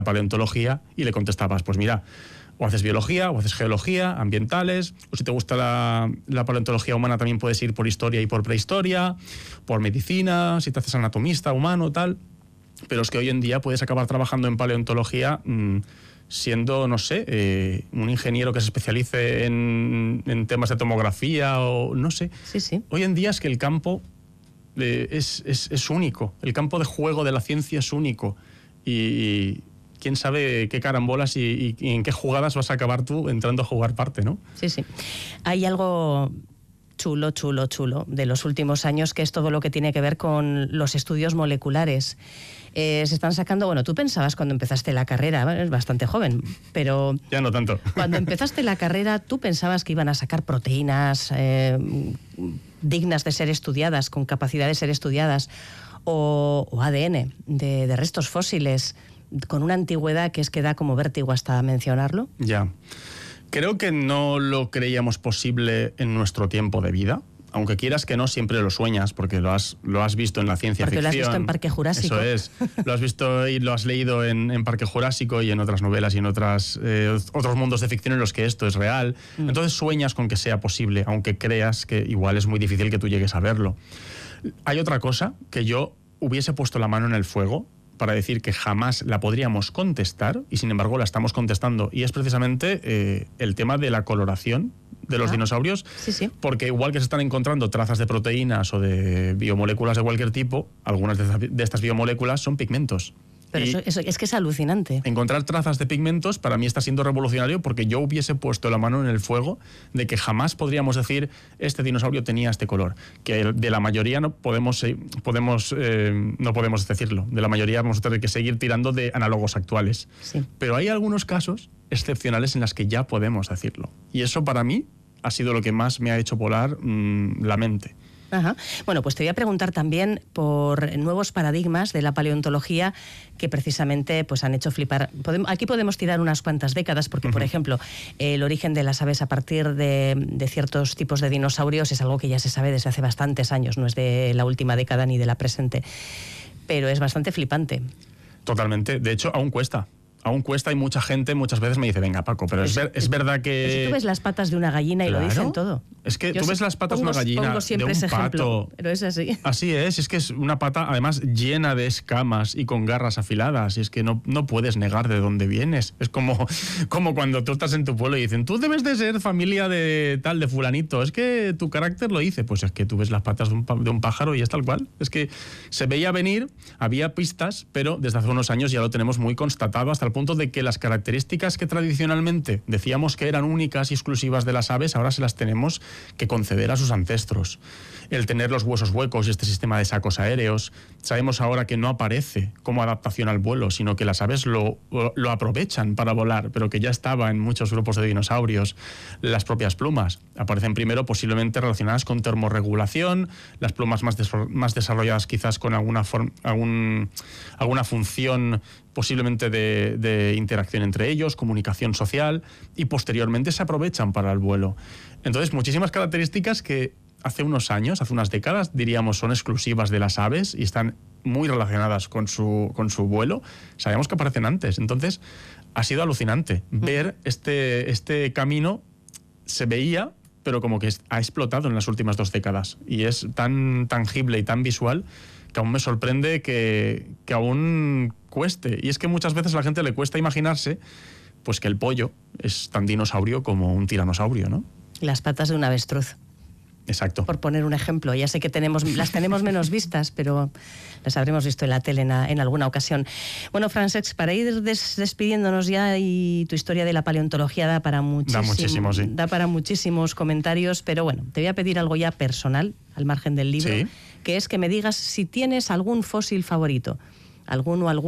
paleontología y le contestabas, pues mira, o haces biología, o haces geología, ambientales, o si te gusta la paleontología humana también puedes ir por historia y por prehistoria, por medicina, si te haces anatomista humano, tal. Pero es que hoy en día puedes acabar trabajando en paleontología siendo, no sé, un ingeniero que se especialice en temas de tomografía o no sé. Sí, sí. Hoy en día es que el campo es único, el campo de juego de la ciencia es único y quién sabe qué carambolas y en qué jugadas vas a acabar tú entrando a jugar parte, ¿no? Sí, sí. Hay algo chulo de los últimos años, que es todo lo que tiene que ver con los estudios moleculares. Se están sacando, bueno, tú pensabas cuando empezaste la carrera, eres bastante joven, pero... Ya no tanto. Cuando empezaste la carrera, ¿tú pensabas que iban a sacar proteínas dignas de ser estudiadas, con capacidad de ser estudiadas, o ADN de restos fósiles, con una antigüedad que es que da como vértigo hasta mencionarlo? Ya. Creo que no lo creíamos posible en nuestro tiempo de vida. Aunque quieras que no, siempre lo sueñas, porque lo has visto en la ciencia ficción. Porque lo has visto en Parque Jurásico. Eso es. Lo has visto y lo has leído en Parque Jurásico y en otras novelas y en otros mundos de ficción en los que esto es real. Entonces sueñas con que sea posible, aunque creas que igual es muy difícil que tú llegues a verlo. Hay otra cosa que yo hubiese puesto la mano en el fuego para decir que jamás la podríamos contestar, y sin embargo la estamos contestando, y es precisamente el tema de la coloración de los dinosaurios, sí, sí. Porque igual que se están encontrando trazas de proteínas o de biomoléculas de cualquier tipo, algunas de estas biomoléculas son pigmentos. Pero eso es que es alucinante. Encontrar trazas de pigmentos para mí está siendo revolucionario, porque yo hubiese puesto la mano en el fuego de que jamás podríamos decir este dinosaurio tenía este color, que de la mayoría no podemos decirlo, de la mayoría vamos a tener que seguir tirando de análogos actuales. Sí. Pero hay algunos casos excepcionales en los que ya podemos decirlo, y eso para mí ha sido lo que más me ha hecho volar la mente. Ajá. Bueno, pues te voy a preguntar también por nuevos paradigmas de la paleontología que precisamente pues han hecho flipar. Aquí podemos tirar unas cuantas décadas porque, por ejemplo, el origen de las aves a partir de ciertos tipos de dinosaurios es algo que ya se sabe desde hace bastantes años, no es de la última década ni de la presente, pero es bastante flipante. Totalmente. De hecho, aún cuesta y mucha gente muchas veces me dice, venga Paco, pero es verdad que... Si tú ves las patas de una gallina y lo dicen todo. Es que tú ves las patas de una gallina, de un pato... Pero es así. Así es que es una pata además llena de escamas y con garras afiladas, y es que no puedes negar de dónde vienes. Es como cuando tú estás en tu pueblo y dicen, tú debes de ser familia de tal, de fulanito, es que tu carácter lo dice. Pues es que tú ves las patas de un pájaro y es tal cual. Es que se veía venir, había pistas, pero desde hace unos años ya lo tenemos muy constatado, hasta el punto de que las características que tradicionalmente decíamos que eran únicas y exclusivas de las aves, ahora se las tenemos que conceder a sus ancestros. El tener los huesos huecos y este sistema de sacos aéreos, sabemos ahora que no aparece como adaptación al vuelo, sino que las aves lo aprovechan para volar, pero que ya estaba en muchos grupos de dinosaurios. Las propias plumas aparecen primero posiblemente relacionadas con termorregulación, las plumas más desarrolladas quizás con alguna función posiblemente de interacción entre ellos, comunicación social, y posteriormente se aprovechan para el vuelo. Entonces, muchísimas características que hace unos años, hace unas décadas, diríamos son exclusivas de las aves y están muy relacionadas con su vuelo, sabíamos que aparecen antes. Entonces, ha sido alucinante ver este camino. Se veía, pero como que ha explotado en las últimas 2 décadas, y es tan tangible y tan visual que aún me sorprende que aún cueste. Y es que muchas veces a la gente le cuesta imaginarse pues que el pollo es tan dinosaurio como un tiranosaurio, ¿no? Las patas de un avestruz. Exacto. Por poner un ejemplo. Ya sé que las tenemos menos vistas, pero las habremos visto en la tele en alguna ocasión. Bueno, Francesc, para ir despidiéndonos ya, y tu historia de la paleontología da para muchísimo, sí. Da para muchísimos comentarios, pero bueno, te voy a pedir algo ya personal, al margen del libro, sí, que es que me digas si tienes algún fósil favorito, alguno